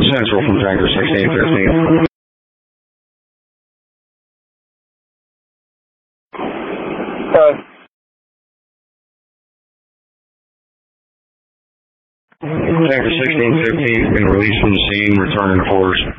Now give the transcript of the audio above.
Central from Tanker 1615. Tanker 1615 has been released from the scene, returning to force.